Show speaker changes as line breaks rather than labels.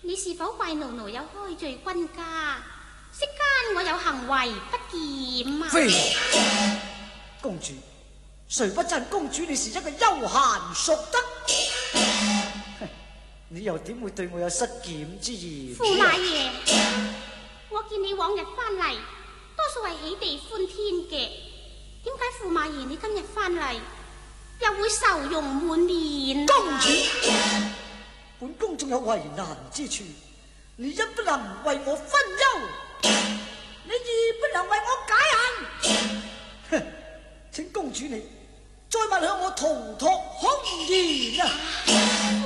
你是否怪奴奴有開罪君家？息間我有行為不檢啊！
非公主，誰不讚公主你是一個悠閒淑德？你又點會對我有失檢之嫌？
駙馬爺，我見你往日翻嚟，多數係喜地歡天嘅，點解駙馬爺你今日翻嚟又會愁容滿面？
公主，本宮仲有為難之處，你一不能為我分憂，你二不能為我解恨。哼，請公主你再問向我逃脫空言啊！